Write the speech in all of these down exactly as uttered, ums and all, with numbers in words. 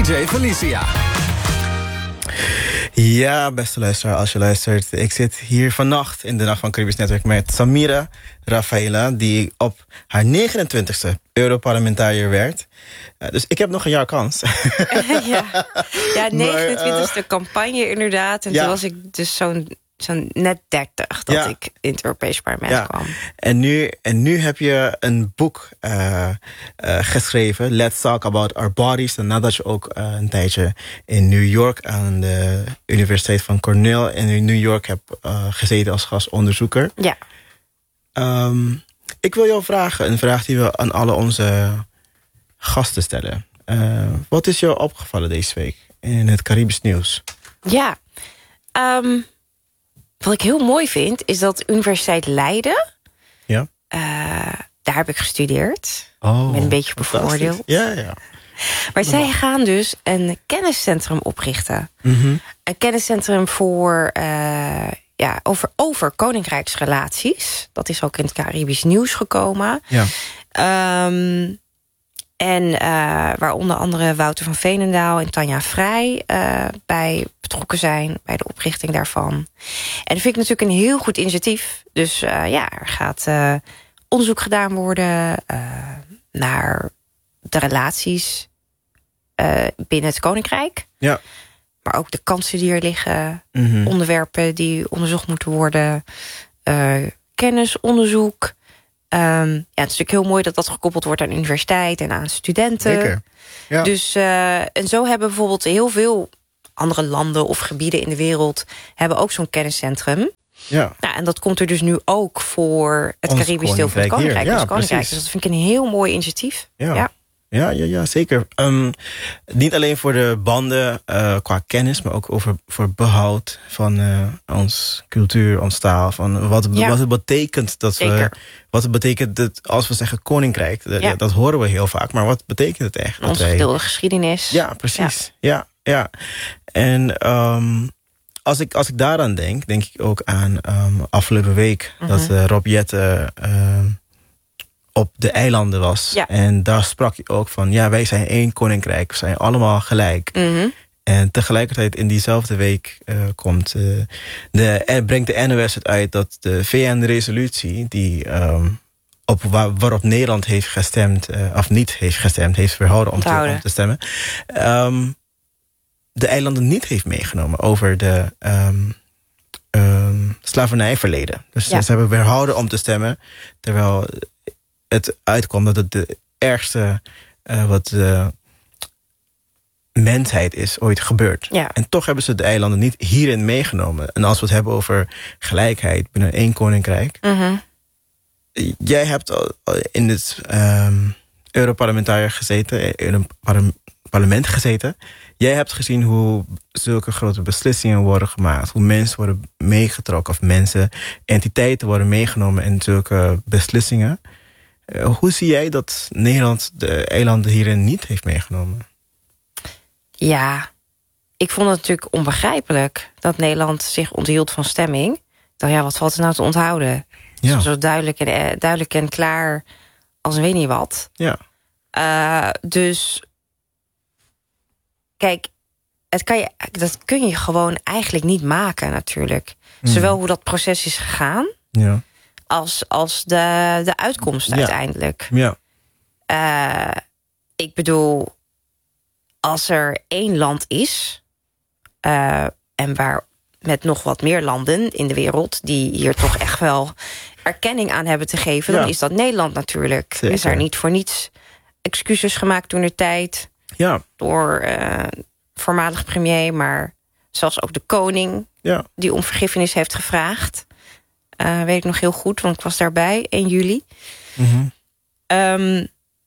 D J Felicia. Ja, beste luisteraar, als je luistert. Ik zit hier vannacht in de Nacht van Caribisch Netwerk met Samira Rafaela, die op haar negenentwintigste Europarlementariër werd. Uh, dus ik heb nog een jaar kans. ja. ja, negenentwintigste uh, campagne inderdaad. En ja. toen was ik dus zo'n zo'n net dertig dat ja. ik in het Europees Parlement ja. kwam. En nu, en nu heb je een boek uh, uh, geschreven, Let's Talk About Our Bodies. En nadat je ook uh, een tijdje in New York aan de Universiteit van Cornell in New York hebt uh, gezeten als gastonderzoeker. Ja. Um, ik wil jou vragen, een vraag die we aan alle onze gasten stellen. Uh, wat is jou opgevallen deze week in het Caribisch nieuws? Ja, um, wat ik heel mooi vind, is dat Universiteit Leiden... Ja. Uh, daar heb ik gestudeerd. Oh, ik ben een beetje bevoordeeld. Ja, ja. Maar zij gaan dus een kenniscentrum oprichten. Mm-hmm. Een kenniscentrum voor, uh, ja, over, over koninkrijksrelaties. Dat is ook in het Caribisch nieuws gekomen. Ja. Um, En uh, waar onder andere Wouter van Veenendaal en Tanja Vrij uh, bij betrokken zijn, bij de oprichting daarvan. En dat vind ik natuurlijk een heel goed initiatief. Dus uh, ja, er gaat uh, onderzoek gedaan worden uh, naar de relaties uh, binnen het Koninkrijk. Ja. Maar ook de kansen die er liggen, Mm-hmm. onderwerpen die onderzocht moeten worden, uh, kennisonderzoek. Um, ja, het is natuurlijk heel mooi dat dat gekoppeld wordt aan de universiteit en aan studenten. Zeker. Ja. Dus, uh, en zo hebben bijvoorbeeld heel veel andere landen of gebieden in de wereld hebben ook zo'n kenniscentrum. Ja. Nou, en dat komt er dus nu ook voor het Ons Caribisch deel van het Koninkrijk. Ja, ons Koninkrijk. precies. Dus dat vind ik een heel mooi initiatief. Ja. Ja. Ja, ja, ja, zeker. Um, niet alleen voor de banden uh, qua kennis, maar ook over voor behoud van uh, ons cultuur, ons taal. Van wat, Ja. wat het betekent dat we, Zeker. wat het betekent dat als we zeggen koninkrijk, dat, Ja. dat horen we heel vaak. Maar wat betekent het echt? dat Onze wij- gedeelde geschiedenis. Ja, precies. Ja, ja. ja. En um, als ik, als ik daaraan denk, denk ik ook aan um, afgelopen week Mm-hmm. dat uh, Rob Jetten uh, op de eilanden was. Ja. En daar sprak hij ook van, ja, wij zijn één koninkrijk. We zijn allemaal gelijk. Mm-hmm. En tegelijkertijd in diezelfde week uh, komt, uh, de, er brengt de N O S het uit dat de V N-resolutie, die um, op waar, waarop Nederland heeft gestemd, uh, of niet heeft gestemd, heeft verhouden om te, Onthouden. om te stemmen, um, de eilanden niet heeft meegenomen over de um, um, slavernijverleden. Dus Ja. ze hebben weerhouden om te stemmen, terwijl het uitkwam dat het de ergste uh, wat de mensheid is ooit gebeurd. Ja. En toch hebben ze de eilanden niet hierin meegenomen. En als we het hebben over gelijkheid binnen één koninkrijk. Mm-hmm. Jij hebt al in het um, Europarlementariër gezeten, in een par- parlement gezeten. Jij hebt gezien hoe zulke grote beslissingen worden gemaakt. Hoe mensen worden meegetrokken, of mensen, entiteiten worden meegenomen in zulke beslissingen. Uh, hoe zie jij dat Nederland de eilanden hierin niet heeft meegenomen? Ja, ik vond het natuurlijk onbegrijpelijk dat Nederland zich onthield van stemming. Ik dacht, ja, wat valt er nou te onthouden? Ja. Zo duidelijk en, eh, duidelijk en klaar als weet niet wat. Ja. Uh, dus, kijk, het kan je, dat kun je gewoon eigenlijk niet maken natuurlijk. Mm. Zowel hoe dat proces is gegaan, Ja. als, als de, de uitkomst Ja. uiteindelijk. Ja. Uh, ik bedoel, als er één land is, uh, en waar met nog wat meer landen in de wereld die hier toch echt wel erkenning aan hebben te geven, Ja. dan is dat Nederland natuurlijk. Zeker. Is er niet voor niets excuses gemaakt toen de tijd Ja. door uh, voormalig premier, maar zelfs ook de koning Ja. die om vergiffenis heeft gevraagd. Uh, weet ik nog heel goed, want ik was daarbij één juli. Mm-hmm. Um,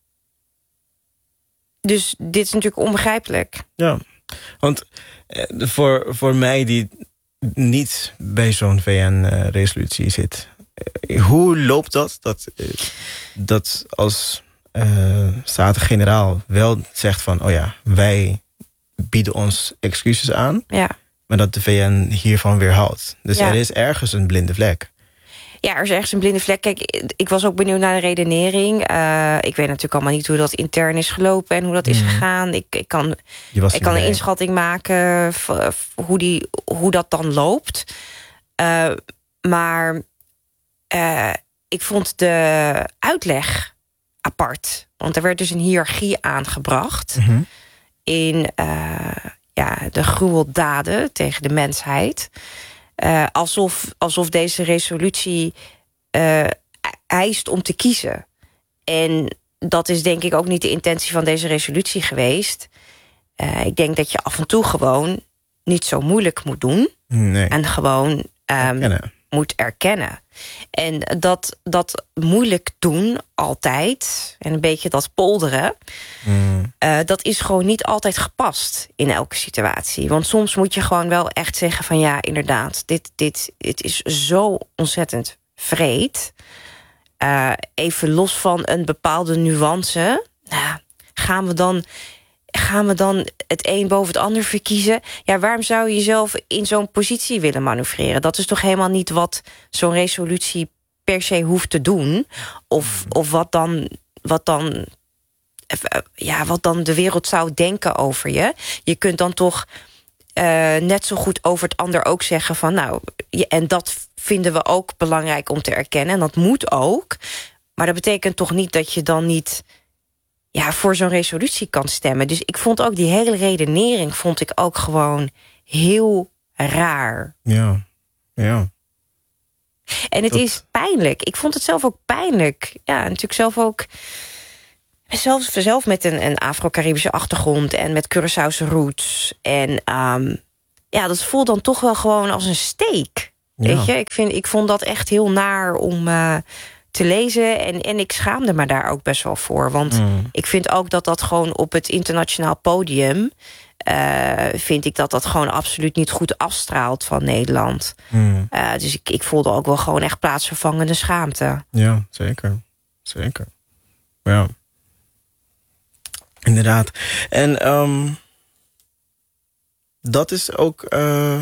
dus dit is natuurlijk onbegrijpelijk. Ja, want eh, voor, voor mij die niet bij zo'n V N-resolutie zit, eh, hoe loopt dat? Dat, eh, dat als uh, Staten-Generaal wel zegt van, oh ja, wij bieden ons excuses aan, Ja. maar dat de V N hiervan weerhoudt. Dus Ja. er is ergens een blinde vlek. Ja, er is ergens een blinde vlek. Kijk, ik was ook benieuwd naar de redenering. Uh, ik weet natuurlijk allemaal niet hoe dat intern is gelopen en hoe dat is mm. gegaan. Ik, ik kan, ik kan een inschatting maken van hoe, die, hoe dat dan loopt. Uh, maar uh, ik vond de uitleg apart. Want er werd dus een hiërarchie aangebracht mm-hmm. in uh, ja, de gruweldaden tegen de mensheid. Uh, alsof, alsof deze resolutie uh, eist om te kiezen. En dat is denk ik ook niet de intentie van deze resolutie geweest. Uh, ik denk dat je af en toe gewoon niet zo moeilijk moet doen. Nee. En gewoon um, erkennen. moet erkennen. En dat, dat moeilijk doen altijd, en een beetje dat polderen... Mm. Uh, dat is gewoon niet altijd gepast in elke situatie. Want soms moet je gewoon wel echt zeggen van... ja, inderdaad, dit, dit, dit is zo ontzettend wreed. Uh, even los van een bepaalde nuance... Nou, gaan we dan... gaan we dan het een boven het ander verkiezen? Ja, waarom zou je jezelf in zo'n positie willen manoeuvreren? Dat is toch helemaal niet wat zo'n resolutie per se hoeft te doen? Of, of wat dan... Wat dan ja, wat dan de wereld zou denken over je. Je kunt dan toch uh, net zo goed over het ander ook zeggen van... nou, en dat vinden we ook belangrijk om te erkennen. En dat moet ook. Maar dat betekent toch niet dat je dan niet... ja, voor zo'n resolutie kan stemmen. Dus ik vond ook die hele redenering... vond ik ook gewoon heel raar. Ja, ja. En het dat... is pijnlijk. Ik vond het zelf ook pijnlijk. Ja, natuurlijk zelf ook... Zelfs zelf met een, een Afro-Caribische achtergrond... en met Curaçaose roots. En um, ja, dat voelt dan toch wel gewoon als een steek. Ja. Weet je, ik, vind, ik vond dat echt heel naar om... Uh, te lezen. En, en ik schaamde me daar ook best wel voor. Want mm. ik vind ook dat dat gewoon op het internationaal podium... Uh, vind ik dat dat gewoon absoluut niet goed afstraalt van Nederland. Mm. Uh, dus ik, ik voelde ook wel gewoon echt plaatsvervangende schaamte. Ja, zeker. Zeker. Ja. Inderdaad. En um, dat is ook... Uh,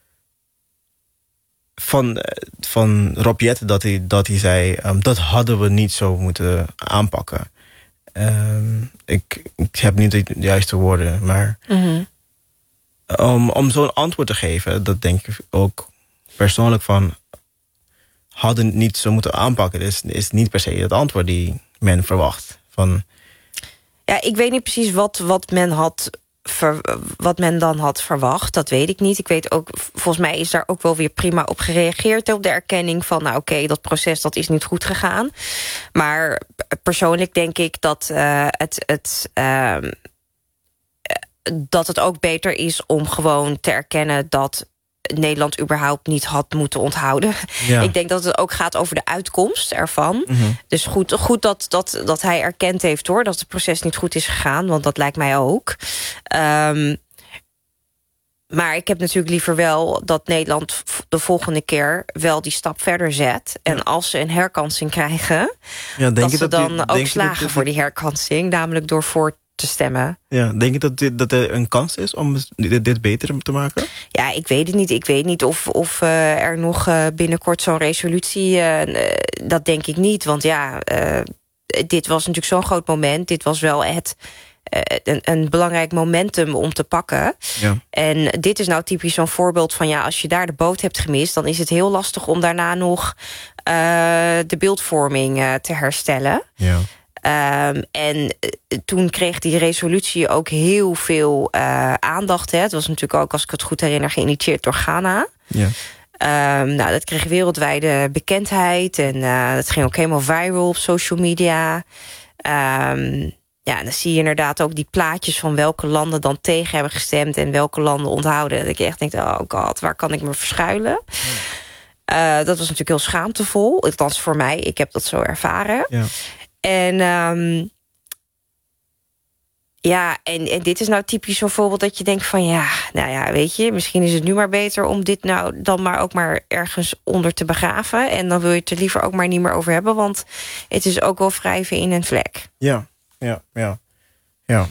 Van, van Rob Jetten dat hij, dat hij zei... Um, dat hadden we niet zo moeten aanpakken. Um, ik, ik heb niet de juiste woorden, maar... Mm-hmm. Um, om zo'n antwoord te geven, dat denk ik ook persoonlijk van... hadden het niet zo moeten aanpakken. Dat is, is niet per se het antwoord die men verwacht. Van... Ja, ik weet niet precies wat, wat men had... Ver, wat men dan had verwacht, dat weet ik niet. Ik weet ook, volgens mij is daar ook wel weer prima op gereageerd... op de erkenning van, nou oké, okay, dat proces dat is niet goed gegaan. Maar persoonlijk denk ik dat uh, het... het uh, dat het ook beter is om gewoon te erkennen... dat Nederland überhaupt niet had moeten onthouden. Ja. Ik denk dat het ook gaat over de uitkomst ervan. Mm-hmm. Dus goed, goed dat, dat, dat hij erkend heeft, hoor, dat het proces niet goed is gegaan. Want dat lijkt mij ook. Um, maar ik heb natuurlijk liever wel dat Nederland de volgende keer wel die stap verder zet. En als ze een herkansing krijgen... Ja, denk dat ze dat dan die, ook slagen dat voor die herkansing. Namelijk door voor te stemmen. Ja, denk je dat, dit, dat er een kans is om dit, dit beter te maken? Ja, ik weet het niet. Ik weet niet of, of uh, er nog uh, binnenkort zo'n resolutie... Uh, uh, dat denk ik niet. Want ja, uh, dit was natuurlijk zo'n groot moment. Dit was wel het... Uh, een, een belangrijk momentum om te pakken. Ja. En dit is nou typisch zo'n voorbeeld van... ja, als je daar de boot hebt gemist... dan is het heel lastig om daarna nog uh, de beeldvorming uh, te herstellen. Ja. Um, en uh, toen kreeg die resolutie ook heel veel uh, aandacht. Hè. Het was natuurlijk ook, als ik het goed herinner... geïnitieerd door Ghana. Ja. Um, nou, dat kreeg wereldwijde bekendheid. En uh, dat ging ook helemaal viral op social media. Um, ja, en dan zie je inderdaad ook die plaatjes... van welke landen dan tegen hebben gestemd... en welke landen onthouden. Dat ik echt denk, oh god, waar kan ik me verschuilen? Ja. Uh, dat was natuurlijk heel schaamtevol. Althans voor mij, ik heb dat zo ervaren. Ja. En um, ja, en, en dit is nou typisch zo'n voorbeeld dat je denkt van... ja, nou ja, weet je, misschien is het nu maar beter... om dit nou dan maar ook maar ergens onder te begraven. En dan wil je het er liever ook maar niet meer over hebben... want het is ook wel wrijven in een vlek. Ja, ja, ja. ja.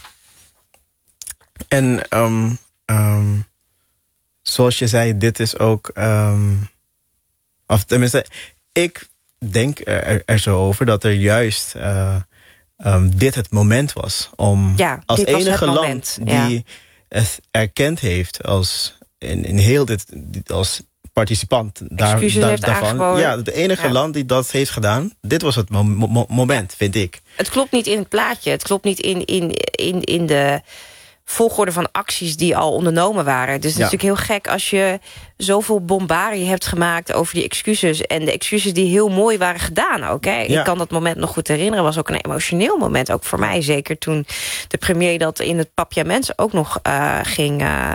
En um, um, zoals je zei, dit is ook... Um, of tenminste... ik denk er, er zo over dat er juist uh, um, dit het moment was om ja, als dit was enige het land moment, die ja. het erkend heeft als in, in heel dit als participant daar, daar, daarvan. Ja, het enige ja. land die dat heeft gedaan. Dit was het mo- mo- moment, vind ik. Het klopt niet in het plaatje. Het klopt niet in, in, in, in de volgorde van acties die al ondernomen waren. Dus het is ja. natuurlijk heel gek als je zoveel bombarie hebt gemaakt over die excuses. En de excuses die heel mooi waren gedaan ook. Hè. Ja. Ik kan dat moment nog goed herinneren. Was ook een emotioneel moment, ook voor mij. Zeker toen de premier dat in het papiament ook nog uh, ging... Uh,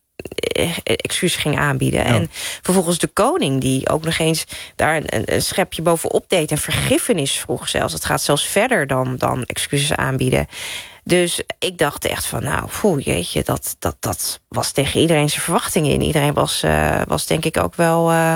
excuus ging aanbieden. Ja. En vervolgens de koning die ook nog eens daar een, een schepje bovenop deed en vergiffenis vroeg zelfs. Het gaat zelfs verder dan, dan excuses aanbieden. Dus ik dacht echt van, nou, poeh, jeetje, dat, dat, dat was tegen iedereen zijn verwachtingen in. Iedereen was, uh, was denk ik ook wel... Uh,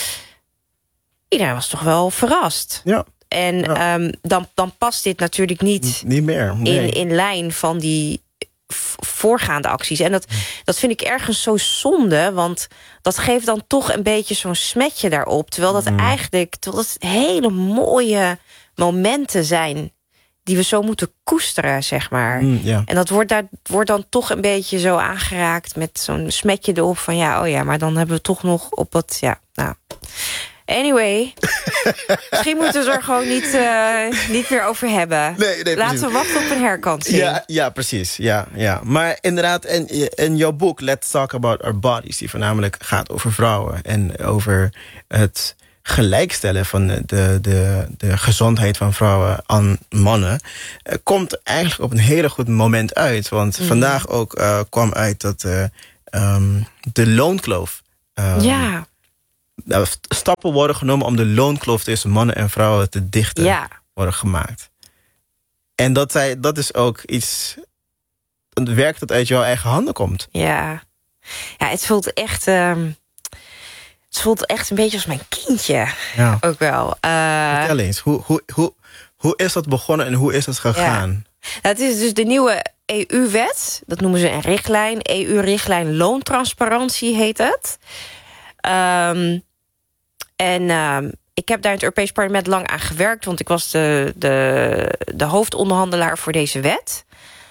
iedereen was toch wel verrast. Ja. En ja. um, dan, dan past dit natuurlijk niet, niet meer, nee. in, in lijn van die voorgaande acties. En dat, dat vind ik ergens zo zonde, want dat geeft dan toch een beetje zo'n smetje daarop. Terwijl dat mm. eigenlijk terwijl dat hele mooie momenten zijn die we zo moeten koesteren, zeg maar. Mm, ja. En dat wordt, daar, wordt dan toch een beetje zo aangeraakt met zo'n smetje erop van ja, oh ja, maar dan hebben we toch nog op wat, ja, nou... Anyway, misschien moeten we er gewoon niet, uh, niet meer over hebben. Nee, nee, Laten precies. we wachten op een herkansing. Ja, ja precies. Ja, ja. Maar inderdaad, in, in jouw boek Let's Talk About Our Bodies... die voornamelijk gaat over vrouwen... en over het gelijkstellen van de, de, de gezondheid van vrouwen aan mannen... komt eigenlijk op een hele goed moment uit. Want mm. vandaag ook uh, kwam uit dat uh, um, de loonkloof... Um, ja. stappen worden genomen om de loonkloof tussen mannen en vrouwen te dichten ja. worden gemaakt. En dat, zij, dat is ook iets, een werk dat uit jouw eigen handen komt. Ja, ja het voelt echt, um, het voelt echt een beetje als mijn kindje. Ja. Ook wel. Uh, Vertel eens, hoe, hoe, hoe, hoe is dat begonnen en hoe is dat gegaan? Ja. Het is dus de nieuwe E U-wet, dat noemen ze een richtlijn. E U-richtlijn loontransparantie heet het. Um, en um, ik heb daar in het Europees Parlement lang aan gewerkt... want ik was de, de, de hoofdonderhandelaar voor deze wet.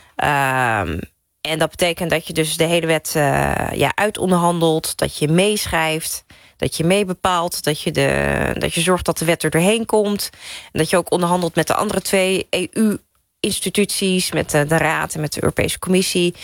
Um, en dat betekent dat je dus de hele wet uh, ja, uitonderhandelt... dat je meeschrijft, dat je meebepaalt... Dat, je de, dat je zorgt dat de wet er doorheen komt... en dat je ook onderhandelt met de andere twee E U-instituties... met de, de Raad en met de Europese Commissie.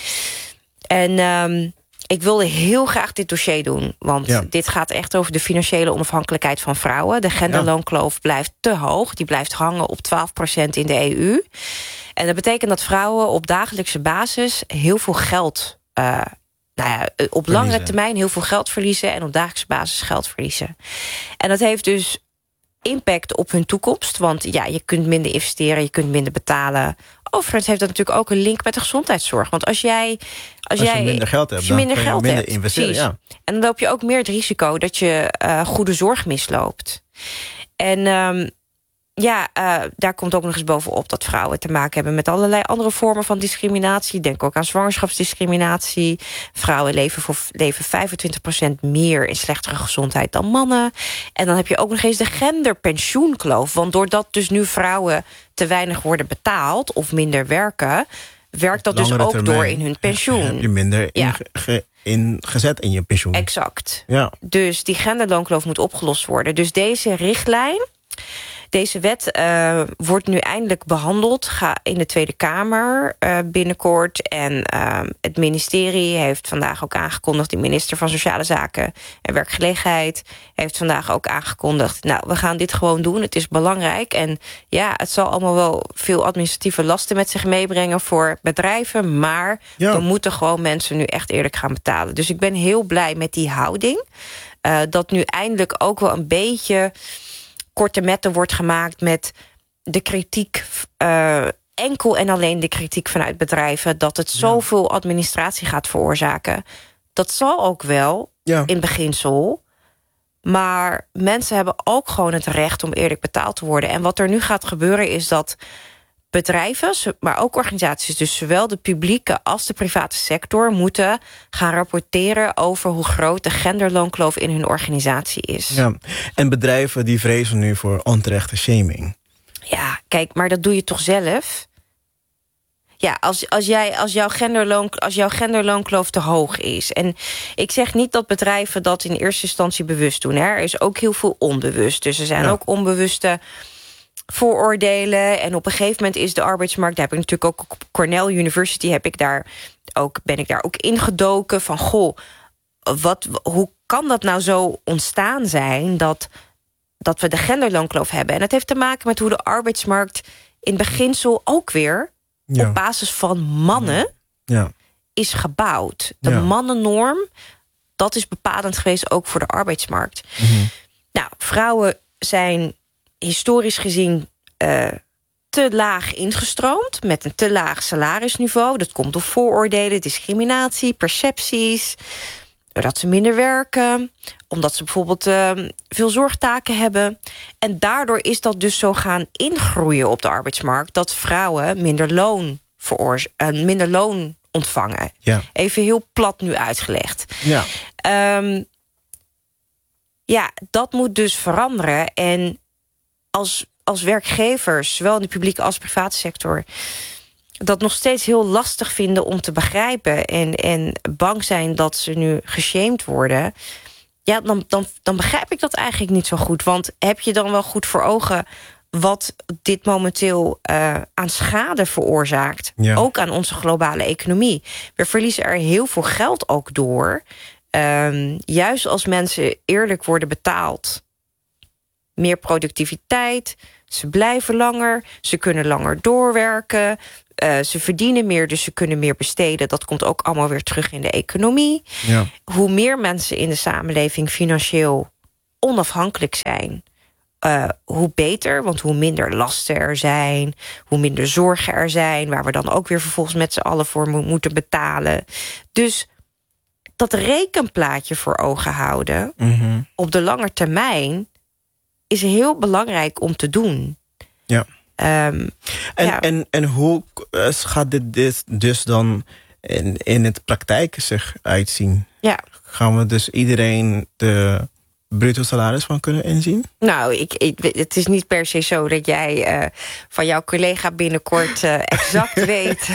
En... Um, Ik wilde heel graag dit dossier doen. Want ja. dit gaat echt over de financiële onafhankelijkheid van vrouwen. De genderloonkloof ja. blijft te hoog. Die blijft hangen op twaalf procent in de E U. En dat betekent dat vrouwen op dagelijkse basis heel veel geld... Uh, nou ja, op verliezen. Langere termijn heel veel geld verliezen... en op dagelijkse basis geld verliezen. En dat heeft dus impact op hun toekomst. Want ja, je kunt minder investeren, je kunt minder betalen... Overigens heeft dat natuurlijk ook een link met de gezondheidszorg. Want als jij... Als, als jij, je minder geld hebt, als je minder dan geld je minder hebt, investeren. Ja. En dan loop je ook meer het risico dat je uh, goede zorg misloopt. En um, ja, uh, daar komt ook nog eens bovenop dat vrouwen te maken hebben... met allerlei andere vormen van discriminatie. Denk ook aan zwangerschapsdiscriminatie. Vrouwen leven, voor, leven vijfentwintig procent meer in slechtere gezondheid dan mannen. En dan heb je ook nog eens de genderpensioenkloof. Want doordat dus nu vrouwen te weinig worden betaald... of minder werken... werkt dat dus ook termijn door in hun pensioen. Heb je minder ja. inge, ingezet in je pensioen. Exact. Ja. Dus die genderloonkloof moet opgelost worden. Dus deze richtlijn, deze wet uh, wordt nu eindelijk behandeld ga in de Tweede Kamer uh, binnenkort. En uh, het ministerie heeft vandaag ook aangekondigd... de minister van Sociale Zaken en Werkgelegenheid... heeft vandaag ook aangekondigd... nou, we gaan dit gewoon doen, het is belangrijk. En ja, het zal allemaal wel veel administratieve lasten met zich meebrengen... voor bedrijven, maar ja. we moeten gewoon mensen nu echt eerlijk gaan betalen. Dus ik ben heel blij met die houding. Uh, dat nu eindelijk ook wel een beetje... korte metten wordt gemaakt met de kritiek... Uh, enkel en alleen de kritiek vanuit bedrijven... dat het zoveel administratie gaat veroorzaken. Dat zal ook wel, ja. in beginsel. Maar mensen hebben ook gewoon het recht... om eerlijk betaald te worden. En wat er nu gaat gebeuren is dat bedrijven, maar ook organisaties, dus zowel de publieke als de private sector, moeten gaan rapporteren over hoe groot de genderloonkloof in hun organisatie is. Ja. En bedrijven die vrezen nu voor onterechte shaming. Ja, kijk, maar dat doe je toch zelf? Ja, als, als, jij, als, jouw genderloon, als jouw genderloonkloof te hoog is. En ik zeg niet dat bedrijven dat in eerste instantie bewust doen. Hè. Er is ook heel veel onbewust. Dus er zijn ja. ook onbewuste vooroordelen. En op een gegeven moment is de arbeidsmarkt... daar heb ik natuurlijk ook op Cornell University... Heb ik daar ook, ben ik daar ook ingedoken van... goh, wat, hoe kan dat nou zo ontstaan zijn... dat, dat we de genderloonkloof hebben? En dat heeft te maken met hoe de arbeidsmarkt... in beginsel ook weer... Ja. op basis van mannen ja. is gebouwd. De ja. mannennorm, dat is bepalend geweest ook voor de arbeidsmarkt. Mm-hmm. Nou, vrouwen zijn historisch gezien uh, te laag ingestroomd... met een te laag salarisniveau. Dat komt door vooroordelen, discriminatie, percepties... doordat ze minder werken... omdat ze bijvoorbeeld uh, veel zorgtaken hebben. En daardoor is dat dus zo gaan ingroeien op de arbeidsmarkt... dat vrouwen minder loon, veroorz- uh, minder loon ontvangen. Ja. Even heel plat nu uitgelegd. Ja. Um, ja, dat moet dus veranderen. En als, als werkgevers, zowel in de publieke als private sector... dat nog steeds heel lastig vinden om te begrijpen... en, en bang zijn dat ze nu geshamed worden... ja, dan, dan, dan begrijp ik dat eigenlijk niet zo goed. Want heb je dan wel goed voor ogen... wat dit momenteel uh, aan schade veroorzaakt? Ja. Ook aan onze globale economie. We verliezen er heel veel geld ook door. Um, juist als mensen eerlijk worden betaald... meer productiviteit, ze blijven langer... ze kunnen langer doorwerken... Uh, ze verdienen meer, dus ze kunnen meer besteden. Dat komt ook allemaal weer terug in de economie. Ja. Hoe meer mensen in de samenleving financieel onafhankelijk zijn... Uh, hoe beter, want hoe minder lasten er zijn... hoe minder zorgen er zijn... waar we dan ook weer vervolgens met z'n allen voor mo- moeten betalen. Dus dat rekenplaatje voor ogen houden... Mm-hmm. op de lange termijn... is heel belangrijk om te doen. Ja. Um, en, ja. en, en hoe gaat dit, dit dus dan in, in het praktijk zich uitzien? Ja. Gaan we dus iedereen de bruto salaris van kunnen inzien? Nou, ik, ik, het is niet per se zo dat jij uh, van jouw collega binnenkort uh, exact weet...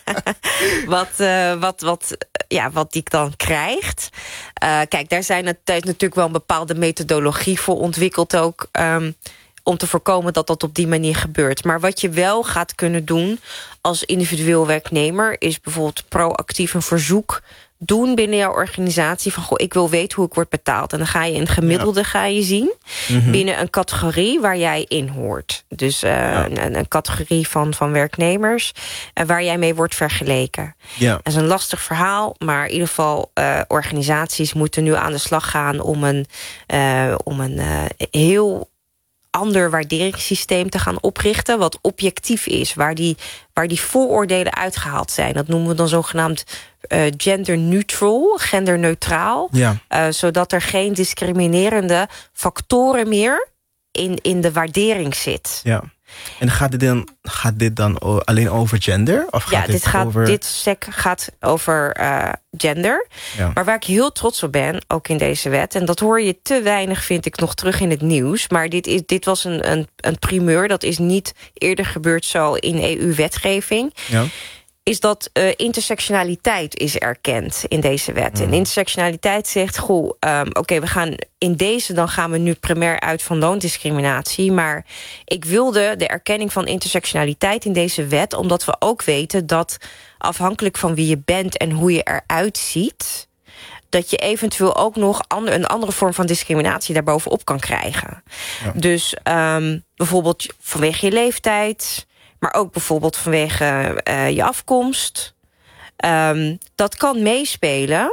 wat, uh, wat, wat, ja, wat die dan krijgt. Uh, kijk, daar zijn het, daar is natuurlijk wel een bepaalde methodologie voor ontwikkeld ook... Um, om te voorkomen dat dat op die manier gebeurt. Maar wat je wel gaat kunnen doen als individueel werknemer... is bijvoorbeeld proactief een verzoek doen binnen jouw organisatie... van, goh, ik wil weten hoe ik word betaald. En dan ga je een gemiddelde ja. ga je zien... Mm-hmm. binnen een categorie waar jij in hoort. Dus uh, ja. een, een categorie van, van werknemers... Uh, waar jij mee wordt vergeleken. Ja. Dat is een lastig verhaal, maar in ieder geval... Uh, organisaties moeten nu aan de slag gaan... om een, uh, om een uh, heel... ander waarderingssysteem te gaan oprichten... wat objectief is, waar die, waar die vooroordelen uitgehaald zijn. Dat noemen we dan zogenaamd uh, gender neutral, genderneutraal. Ja. Uh, zodat er geen discriminerende factoren meer... in, in de waardering zit. Ja. En gaat dit dan, gaat dit dan alleen over gender? Of gaat ja, dit, dit, gaat, over... dit sec gaat over uh, gender. Ja. Maar waar ik heel trots op ben, ook in deze wet... en dat hoor je te weinig, vind ik, nog terug in het nieuws... maar dit, is, dit was een, een, een primeur, dat is niet eerder gebeurd zo in E U-wetgeving... Ja. is dat uh, intersectionaliteit is erkend in deze wet. Mm. En intersectionaliteit zegt, goh, um, oké, okay, we gaan in deze... dan gaan we nu primair uit van loondiscriminatie... maar ik wilde de erkenning van intersectionaliteit in deze wet... omdat we ook weten dat afhankelijk van wie je bent... en hoe je eruit ziet... dat je eventueel ook nog ander, een andere vorm van discriminatie... daarbovenop kan krijgen. Ja. Dus um, bijvoorbeeld vanwege je leeftijd... maar ook bijvoorbeeld vanwege uh, je afkomst. Um, dat kan meespelen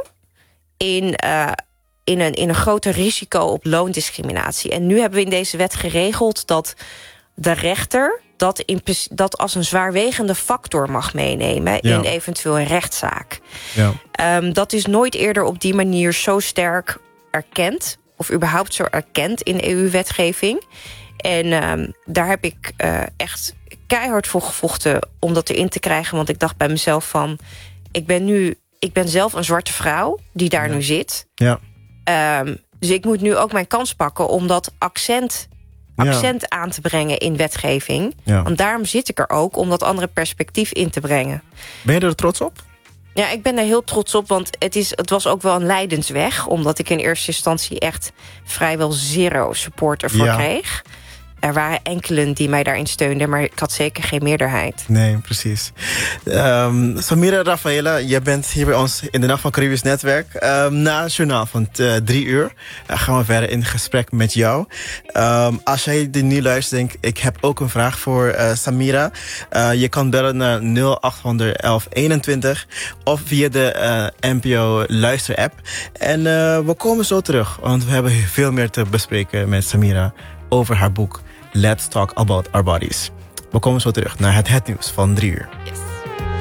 in, uh, in, een, in een groter risico op loondiscriminatie. En nu hebben we in deze wet geregeld dat de rechter... dat, in, dat als een zwaarwegende factor mag meenemen... Ja. in eventueel een rechtszaak. Ja. Um, dat is nooit eerder op die manier zo sterk erkend... of überhaupt zo erkend in E U-wetgeving... En um, daar heb ik uh, echt keihard voor gevochten om dat erin te krijgen. Want ik dacht bij mezelf van... ik ben nu, ik ben zelf een zwarte vrouw die daar ja. nu zit. Ja. Um, dus ik moet nu ook mijn kans pakken om dat accent, accent ja. aan te brengen in wetgeving. Ja. Want daarom zit ik er ook, om dat andere perspectief in te brengen. Ben je er trots op? Ja, ik ben er heel trots op, want het, is, het was ook wel een lijdensweg. Omdat ik in eerste instantie echt vrijwel zero support ervoor ja. kreeg. Er waren enkelen die mij daarin steunden, maar ik had zeker geen meerderheid. Nee, precies. Um, Samira Rafaela, je bent hier bij ons in de Nacht van Caribisch Netwerk. Um, na het journaal van uh, drie uur uh, gaan we verder in gesprek met jou. Um, als jij dit nu luistert, denk ik, ik heb ook een vraag voor uh, Samira. Uh, je kan bellen naar nul acht honderd elf eenentwintig of via de uh, N P O luisterapp. En uh, we komen zo terug, want we hebben veel meer te bespreken met Samira over haar boek Let's Talk About Our Bodies. We komen zo terug naar het, het nieuws van drie uur. Yes.